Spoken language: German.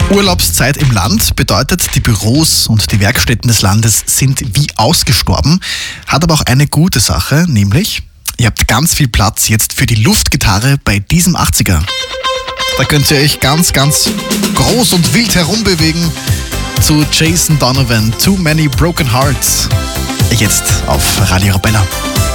Urlaubszeit im Land bedeutet, die Büros und die Werkstätten des Landes sind wie ausgestorben. Hat aber auch eine gute Sache, nämlich ihr habt ganz viel Platz jetzt für die Luftgitarre bei diesem 80er. Da könnt ihr euch ganz, ganz groß und wild herumbewegen zu Jason Donovan, Too Many Broken Hearts. Jetzt auf Radio Arabella.